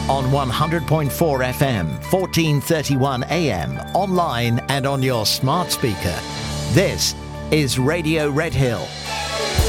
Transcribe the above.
on 100.4 FM, 1431 AM, online and on your smart speaker. This is Radio Red Hill.